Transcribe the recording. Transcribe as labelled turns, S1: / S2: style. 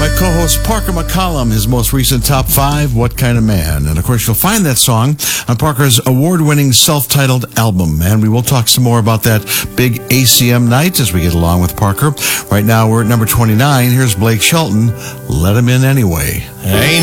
S1: co-host Parker McCollum, his most recent top 5, What Kind of Man? And of course, you'll find that song on Parker's award-winning self-titled album. And we will talk some more about that big ACM night as we get along with Parker. Right now, we're at number 29. Here's Blake Shelton, Let Him In Anyway.
S2: Ain't